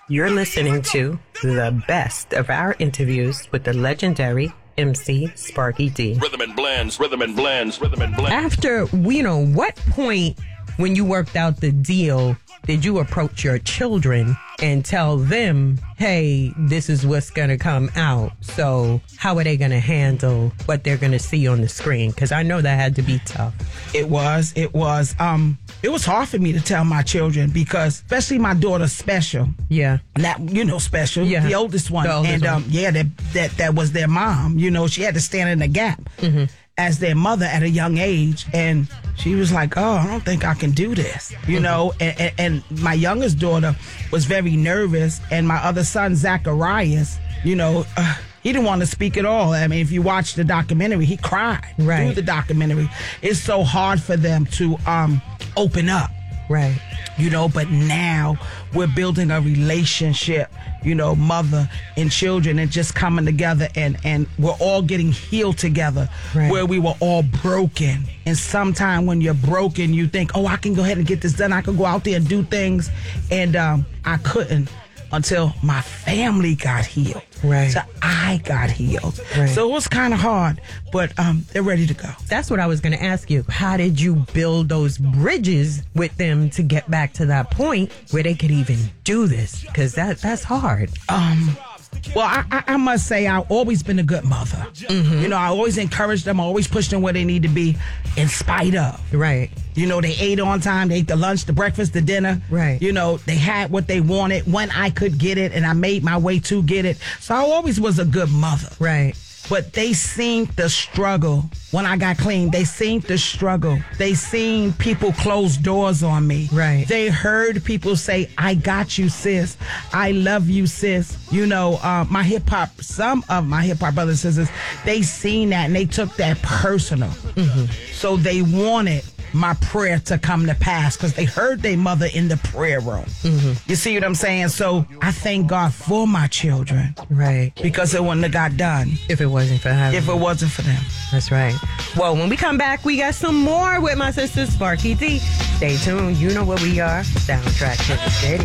You're listening to the best of our interviews with the legendary MC Sparky D. Rhythm and blends, rhythm and blends, rhythm and blends. After, what point when you worked out the deal did you approach your children and tell them, hey, this is what's going to come out? So how are they going to handle what they're going to see on the screen? Because I know that had to be tough. It was hard for me to tell my children because, especially my daughter, Special. Yeah. That, Special, yeah. The oldest one. One. That was their mom. She had to stand in the gap as their mother at a young age. And she was like, oh, I don't think I can do this, and my youngest daughter was very nervous. And my other son, Zacharias, he didn't want to speak at all. I mean, if you watch the documentary, he cried through the documentary. It's so hard for them to open up. Right. But now we're building a relationship, mother and children, and just coming together and we're all getting healed together where we were all broken. And sometime when you're broken, you think, oh, I can go ahead and get this done. I can go out there and do things. And I couldn't until my family got healed. Right. So I got healed. Right. So it was kind of hard, but they're ready to go. That's what I was going to ask you. How did you build those bridges with them to get back to that point where they could even do this? Because that's hard. Well, I must say I've always been a good mother. Mm-hmm. I always encouraged them. I always pushed them where they need to be in spite of. Right. They ate on time. They ate the lunch, the breakfast, the dinner. Right. They had what they wanted when I could get it, and I made my way to get it. So I always was a good mother. Right. But they seen the struggle when I got clean. They seen the struggle. They seen people close doors on me. Right. They heard people say, I got you, sis. I love you, sis. My hip hop, some of my hip hop brothers and sisters, they seen that and they took that personal. Mm-hmm. So they wanted my prayer to come to pass because they heard their mother in the prayer room. Mm-hmm. You see what I'm saying? So I thank God for my children. Right. Because it wouldn't have got done. If it wasn't for them. If it wasn't for them. That's right. Well, when we come back, we got some more with my sister Sparky D. Stay tuned. You know where we are. Soundtrack to the city.